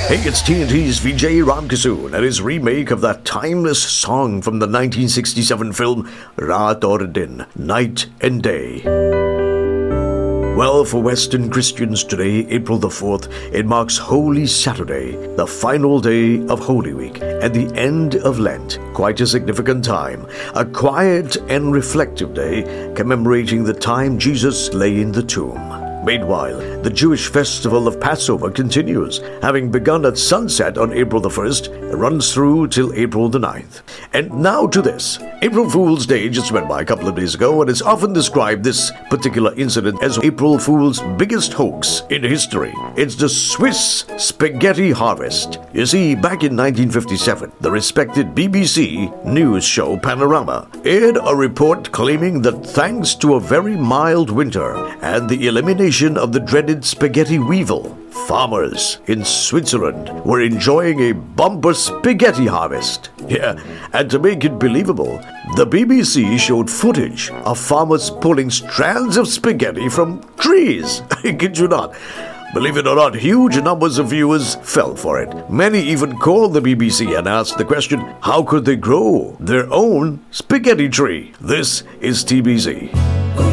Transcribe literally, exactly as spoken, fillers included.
Hey, it's T N T's Vijay Ramkissoon and his remake of that timeless song from the nineteen sixty-seven film Raat Aur Din, Night and Day. Well, for Western Christians today, April the fourth, it marks Holy Saturday, the final day of Holy Week, and the end of Lent. Quite a significant time, a quiet and reflective day commemorating the time Jesus lay in the tomb. Meanwhile, the Jewish festival of Passover continues, having begun at sunset on April the first, and runs through till April the ninth. And now to this. April Fool's Day just went by a couple of days ago, and it's often described, this particular incident, as April Fool's biggest hoax in history. It's the Swiss spaghetti harvest. You see, back in nineteen fifty-seven, the respected B B C news show Panorama aired a report claiming that thanks to a very mild winter and the elimination of the dreaded spaghetti weevil, farmers in Switzerland were enjoying a bumper spaghetti harvest. Yeah, and to make it believable, the B B C showed footage of farmers pulling strands of spaghetti from trees. I kid you not. Believe it or not, huge numbers of viewers fell for it. Many even called the B B C and asked the question, how could they grow their own spaghetti tree? This is T B Z.